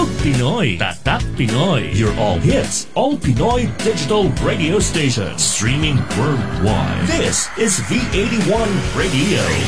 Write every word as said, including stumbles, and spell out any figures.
Proud Pinoy, Tatak Pinoy. Your all hits, all Pinoy digital radio station. Streaming worldwide. This is V eighty-one Radio.